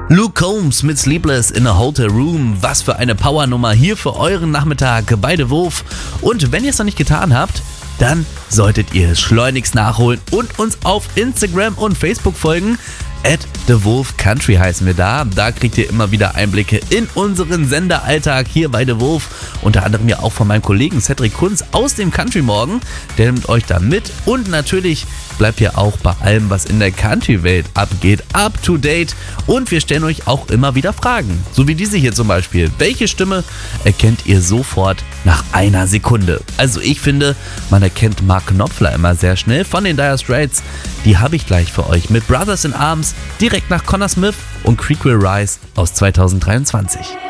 Luke Combs mit Sleepless in a Hotel Room. Was für eine Powernummer hier für euren Nachmittag bei The Wurf. Und wenn ihr es noch nicht getan habt, dann solltet ihr es schleunigst nachholen und uns auf Instagram und Facebook folgen. @TheWolfCountry heißen wir da. Da kriegt ihr immer wieder Einblicke in unseren Senderalltag hier bei The Wurf. Unter anderem ja auch von meinem Kollegen Cedric Kunz aus dem Country Morgen. Der nimmt euch da mit und natürlich bleibt ihr auch bei allem, was in der Country-Welt abgeht, up to date. Und wir stellen euch auch immer wieder Fragen. So wie diese hier zum Beispiel. Welche Stimme erkennt ihr sofort nach einer Sekunde? Also ich finde, man erkennt Mark Knopfler immer sehr schnell von den Dire Straits. Die habe ich gleich für euch mit Brothers in Arms direkt nach Connor Smith und Creek Will Rise aus 2023.